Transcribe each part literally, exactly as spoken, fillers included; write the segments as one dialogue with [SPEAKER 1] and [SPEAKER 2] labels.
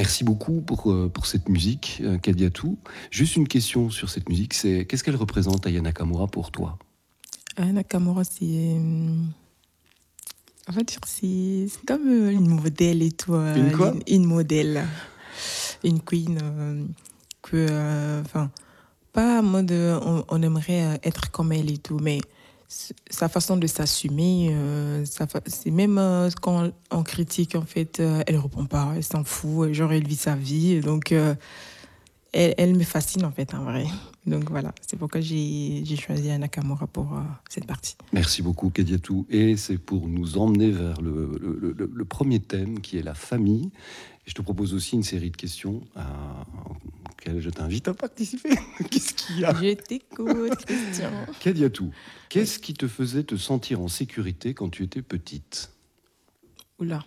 [SPEAKER 1] Merci beaucoup pour, euh, pour cette musique, euh, Kadiatou. Juste une question sur cette musique, c'est qu'est-ce qu'elle représente, Aya Nakamura, pour toi?
[SPEAKER 2] Aya Nakamura, c'est. euh, On va dire c'est c'est comme euh, une modèle et tout.
[SPEAKER 1] Une
[SPEAKER 2] euh,
[SPEAKER 1] quoi?
[SPEAKER 2] une, une modèle. Une queen. euh, que. euh, Enfin, pas en mode euh, on, on aimerait euh, être comme elle et tout, mais s- sa façon de s'assumer, euh, sa fa- c'est même euh, quand on critique, en fait, euh, elle répond pas, elle s'en fout, genre elle vit sa vie. Donc, euh, elle, elle me fascine, en fait, en vrai. Donc voilà, c'est pourquoi j'ai j'ai choisi Aya Nakamura pour euh, cette partie.
[SPEAKER 1] Merci beaucoup, Kadiatou. Et c'est pour nous emmener vers le, le- le- le premier thème, qui est la famille. Et je te propose aussi une série de questions à- auxquelles je t'invite à participer. Qu'est-ce qu'il y a?
[SPEAKER 2] Je t'écoute, Christian.
[SPEAKER 1] Kadiatou,
[SPEAKER 2] Oui.
[SPEAKER 1] qu'est-ce qui te faisait te sentir en sécurité quand tu étais petite?
[SPEAKER 2] Oula.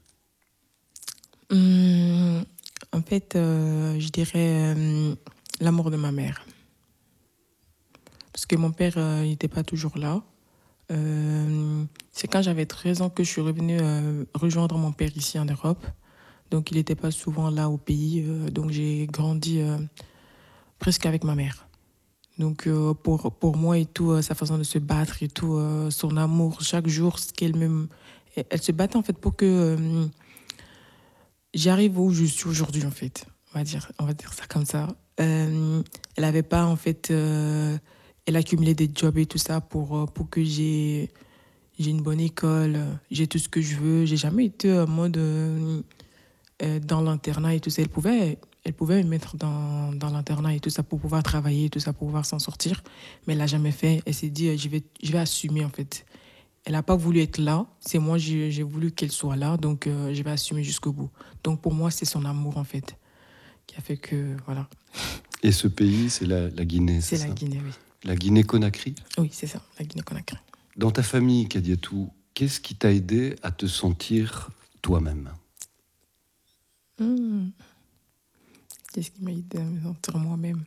[SPEAKER 2] Hum, En fait, euh, je dirais euh, l'amour de ma mère. Parce que mon père, euh, il n'était pas toujours là. Euh, c'est quand j'avais treize ans que je suis revenue euh, rejoindre mon père ici en Europe. Donc, il n'était pas souvent là au pays. euh, donc, j'ai grandi euh, presque avec ma mère. Donc, euh, pour, pour moi et tout, euh, sa façon de se battre et tout, euh, son amour, chaque jour, ce qu'elle me... Elle, elle se battait en fait pour que euh, j'arrive où je suis aujourd'hui, en fait. On va dire, on va dire ça comme ça. Euh, elle avait pas, en fait... euh, elle accumulait des jobs et tout ça pour, euh, pour que j'ai j'ai une bonne école, euh, j'ai tout ce que je veux. J'ai jamais été en mode euh, euh, dans l'internat et tout ça. Elle pouvait, elle pouvait me mettre dans, dans l'internat et tout ça pour pouvoir travailler et tout ça, pour pouvoir s'en sortir. Mais elle l'a jamais fait. Elle s'est dit, euh, je vais, je vais assumer, en fait. Elle n'a pas voulu être là. C'est moi, j'ai j'ai voulu qu'elle soit là. Donc, euh, je vais assumer jusqu'au bout. Donc, pour moi, c'est son amour, en fait, qui a fait que, voilà.
[SPEAKER 1] Et ce pays, c'est la, la Guinée, c'est
[SPEAKER 2] C'est la
[SPEAKER 1] ça?
[SPEAKER 2] Guinée, oui.
[SPEAKER 1] La Guinée-Conakry?
[SPEAKER 2] Oui, c'est ça, la Guinée-Conakry.
[SPEAKER 1] Dans ta famille, Kadiatou, qu'est-ce qui t'a aidé à te sentir toi-même?
[SPEAKER 2] Hmm. Qu'est-ce qui m'a aidé à me sentir moi-même?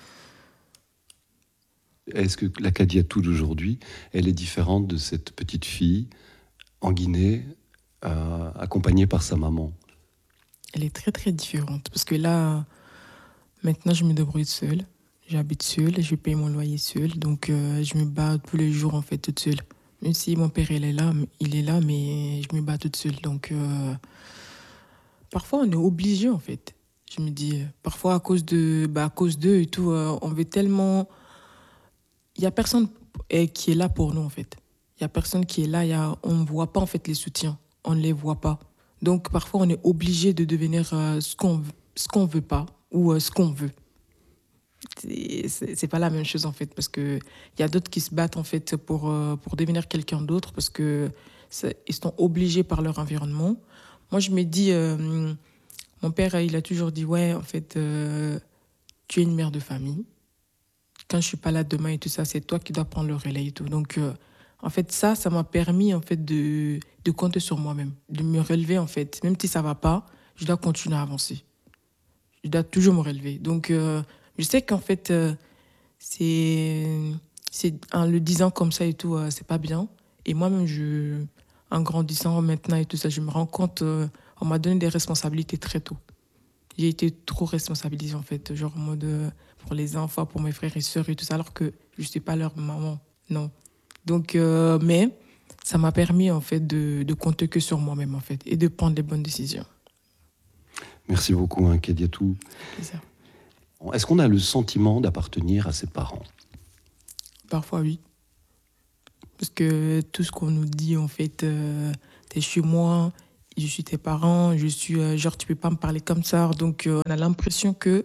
[SPEAKER 1] Est-ce que la Kadiatou d'aujourd'hui, elle est différente de cette petite fille en Guinée, euh, accompagnée par sa maman?
[SPEAKER 2] Elle est très, très différente. Parce que là, maintenant, je me débrouille seule. J'habite seule, je paye mon loyer seule. Donc, euh, je me bats tous les jours, en fait, toute seule. Même si mon père, il est là, il est là, mais je me bats toute seule. Donc, euh, parfois, on est obligé, en fait. Je me dis, euh, parfois, à cause de, bah, à cause d'eux et tout, euh, on veut tellement. Il y a personne euh, qui est là pour nous, en fait. Il y a personne qui est là. Il y a... On ne voit pas, en fait, les soutiens. On ne les voit pas. Donc, parfois, on est obligé de devenir euh, ce qu'on ce qu'on veut pas ou euh, ce qu'on veut. C'est c'est- c'est pas la même chose, en fait, parce que il y a d'autres qui se battent, en fait, pour, euh, pour devenir quelqu'un d'autre, parce que c'est- ils sont obligés par leur environnement. Moi, je me dis, euh, mon père, il a toujours dit, ouais, en fait, euh, tu es une mère de famille. Quand je suis pas là demain et tout ça, c'est toi qui dois prendre le relais et tout. Donc, euh, en fait, ça, ça m'a permis, en fait, de, de compter sur moi-même, de me relever, en fait. Même si ça va pas, je dois continuer à avancer. Je dois toujours me relever. Donc, euh, je sais qu'en fait, euh, c'est, c'est, en le disant comme ça et tout, euh, c'est pas bien. Et moi-même, je, en grandissant maintenant et tout ça, je me rends compte, euh, on m'a donné des responsabilités très tôt. J'ai été trop responsabilisée, en fait, genre en mode euh, pour les enfants, pour mes frères et sœurs et tout ça, alors que je ne suis pas leur maman. Non. Donc, euh, mais ça m'a permis, en fait, de, de compter que sur moi-même, en fait, et de prendre les bonnes décisions.
[SPEAKER 1] Merci beaucoup, hein, Kadiatou.
[SPEAKER 2] C'est plaisir.
[SPEAKER 1] Est-ce qu'on a le sentiment d'appartenir à ses parents?
[SPEAKER 2] Parfois, oui. Parce que tout ce qu'on nous dit, en fait, euh, t'es chez moi, je suis tes parents, je suis, euh, genre, tu peux pas me parler comme ça. Donc, euh, on a l'impression que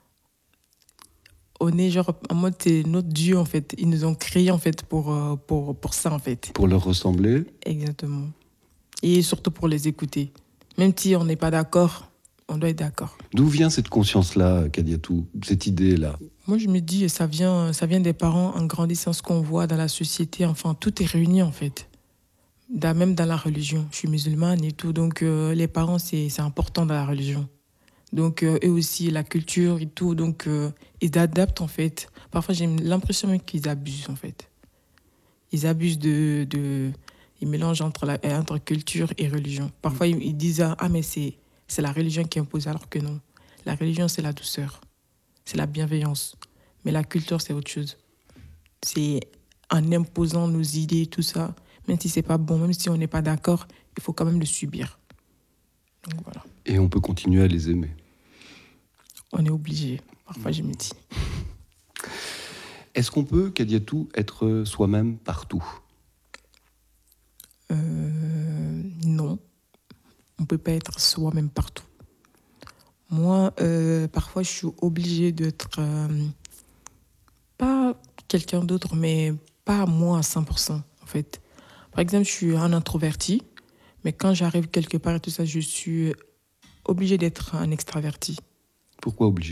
[SPEAKER 2] on est genre en mode c'est notre Dieu, en fait. Ils nous ont créés, en fait, pour, euh, pour, pour ça, en fait.
[SPEAKER 1] Pour leur ressembler?
[SPEAKER 2] Exactement. Et surtout pour les écouter. Même si on n'est pas d'accord, on doit être d'accord.
[SPEAKER 1] D'où vient cette conscience-là, Kadiatou, cette idée-là?
[SPEAKER 2] Moi, je me dis, ça vient, ça vient des parents en grandissant, ce qu'on voit dans la société. Enfin, tout est réuni, en fait. Da- Même dans la religion. Je suis musulmane et tout. Donc, euh, les parents, c'est c'est important dans la religion. Donc, euh, eux aussi, la culture et tout. Donc, euh, ils adaptent, en fait. Parfois, j'ai l'impression même qu'ils abusent, en fait. Ils abusent de, de ils mélangent entre la entre culture et religion. Parfois ils, ils disent ah mais c'est c'est la religion qui impose, alors que non. La religion, c'est la douceur, c'est la bienveillance. Mais la culture, c'est autre chose. C'est en imposant nos idées, tout ça, même si c'est pas bon, même si on n'est pas d'accord, il faut quand même le subir. Donc voilà.
[SPEAKER 1] Et on peut continuer à les aimer.
[SPEAKER 2] On est obligé. Parfois, je me dis.
[SPEAKER 1] Est-ce qu'on peut, Kadiatou, être soi-même partout ?
[SPEAKER 2] euh, Non. On ne peut pas être soi-même partout. Moi, euh, parfois, je suis obligée d'être... Euh, pas quelqu'un d'autre, mais pas moi à cent pour cent, en fait. Par exemple, je suis un introverti, mais quand j'arrive quelque part et tout ça, je suis obligée d'être un extraverti.
[SPEAKER 1] Pourquoi obligé ?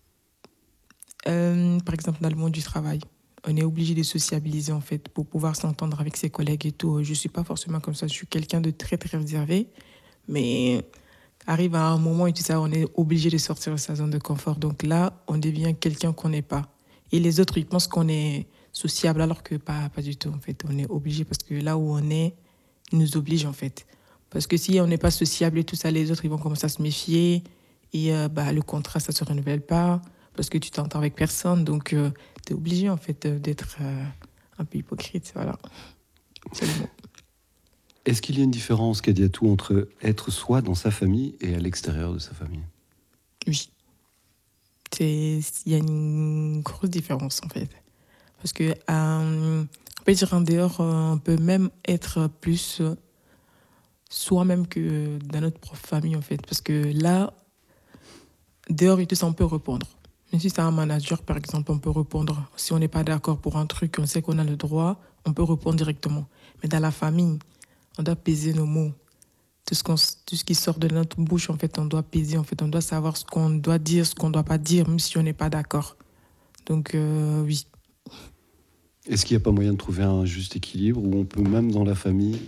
[SPEAKER 2] euh, Par exemple, dans le monde du travail, on est obligé de sociabiliser, en fait, pour pouvoir s'entendre avec ses collègues et tout. Je ne suis pas forcément comme ça, je suis quelqu'un de très, très réservé, mais arrive à un moment et tout ça, on est obligé de sortir de sa zone de confort. Donc là, on devient quelqu'un qu'on n'est pas. Et les autres, ils pensent qu'on est sociable, alors que pas, pas du tout, en fait. On est obligé parce que là où on est, ils nous obligent, en fait. Parce que si on n'est pas sociable et tout ça, les autres, ils vont commencer à se méfier. Et euh, bah, le contrat, ça ne se renouvelle pas parce que tu t'entends avec personne. Donc, euh, tu es obligé, en fait, d'être euh, un peu hypocrite. Voilà. C'est le mot.
[SPEAKER 1] Est-ce qu'il y a une différence, Kadiatou, entre être soi dans sa famille et à l'extérieur de sa famille ?
[SPEAKER 2] Oui. Il y a une grosse différence, en fait. Parce que, euh, on peut dire en dehors, euh, on peut même être plus euh, soi-même que dans notre propre famille, en fait. Parce que là, dehors, et tout ça, on peut répondre. Même si c'est un manager, par exemple, on peut répondre. Si on n'est pas d'accord pour un truc, on sait qu'on a le droit, on peut répondre directement. Mais dans la famille, on doit peser nos mots. Tout ce, qu'on, tout ce qui sort de notre bouche, en fait, on doit peser. En fait, on doit savoir ce qu'on doit dire, ce qu'on ne doit pas dire, même si on n'est pas d'accord. Donc, euh, oui.
[SPEAKER 1] Est-ce qu'il n'y a pas moyen de trouver un juste équilibre où on peut, même dans la famille,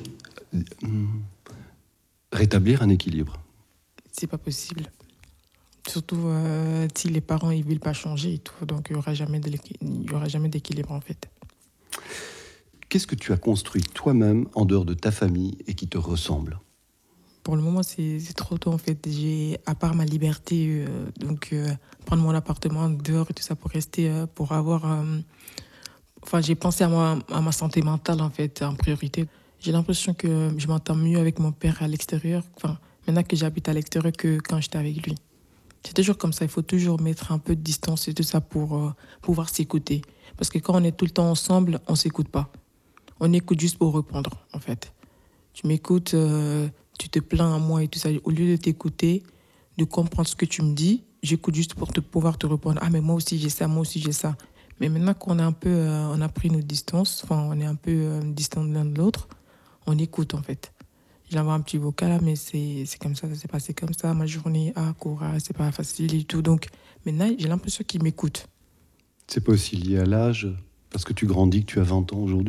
[SPEAKER 1] rétablir un équilibre ?
[SPEAKER 2] C'est pas possible. Surtout euh, si les parents ne veulent pas changer et tout. Donc, il n'y aura jamais de il y aura jamais d'équilibre, en fait.
[SPEAKER 1] Qu'est-ce que tu as construit toi-même en dehors de ta famille et qui te ressemble ?
[SPEAKER 2] Pour le moment, c'est, c'est trop tôt, en fait. J'ai, à part ma liberté, euh, donc euh, prendre mon appartement dehors et tout ça pour rester, euh, pour avoir... Euh, enfin, j'ai pensé à, moi, à ma santé mentale, en fait, en priorité. J'ai l'impression que je m'entends mieux avec mon père à l'extérieur, enfin, maintenant que j'habite à l'extérieur, que quand j'étais avec lui. C'est toujours comme ça, il faut toujours mettre un peu de distance et tout ça pour euh, pouvoir s'écouter. Parce que quand on est tout le temps ensemble, on ne s'écoute pas. On écoute juste pour répondre, en fait. Tu m'écoutes, euh, tu te plains à moi et tout ça. Au lieu de t'écouter, de comprendre ce que tu me dis, j'écoute juste pour te, pouvoir te répondre. Ah, mais moi aussi j'ai ça, moi aussi j'ai ça. Mais maintenant qu'on a un peu, euh, on a pris nos distances, enfin, on est un peu euh, distants l'un de l'autre, on écoute, en fait. Il envoie un petit vocal, là, mais c'est, c'est comme ça, ça s'est passé comme ça, ma journée, ah, courage, c'est pas facile et tout. Donc, maintenant, j'ai l'impression qu'il m'écoute.
[SPEAKER 1] C'est pas aussi lié à l'âge, parce que tu grandis, que tu as vingt ans aujourd'hui ?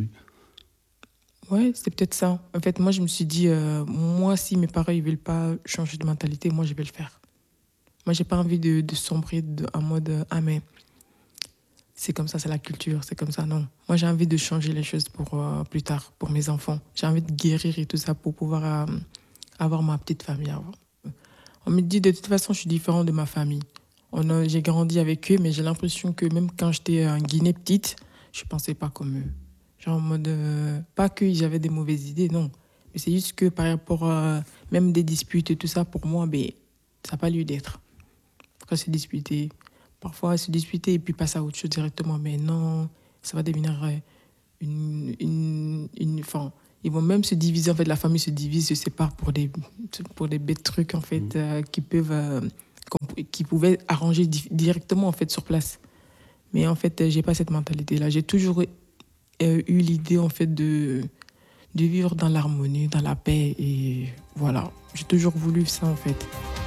[SPEAKER 2] Ouais, c'est peut-être ça. En fait, moi, je me suis dit, euh, moi, si mes parents ne veulent pas changer de mentalité, moi, je vais le faire. Moi, j'ai pas envie de, de sombrer de, en mode, euh, ah, mais c'est comme ça, c'est la culture, c'est comme ça. Non. Moi, j'ai envie de changer les choses pour euh, plus tard, pour mes enfants. J'ai envie de guérir et tout ça pour pouvoir euh, avoir ma petite famille avant. On me dit, de toute façon, je suis différent de ma famille. On a, j'ai grandi avec eux, mais j'ai l'impression que même quand j'étais en Guinée petite, je ne pensais pas comme eux. Genre en mode, euh, pas que j'avais des mauvaises idées, non. Mais c'est juste que par rapport à même des disputes et tout ça, pour moi, ben, ça n'a pas lieu d'être. Pourquoi se disputer ? Parfois, se disputer et puis passer à autre chose directement. Mais non, ça va devenir euh, une... une, une enfin, ils vont même se diviser. En fait, la famille se divise, se sépare pour des, pour des bêtes trucs, en fait, euh, qui peuvent... Euh, qui pouvaient arranger di- directement, en fait, sur place. Mais en fait, j'ai pas cette mentalité-là. J'ai toujours euh, eu l'idée, en fait, de, de vivre dans l'harmonie, dans la paix. Et voilà, j'ai toujours voulu ça, en fait.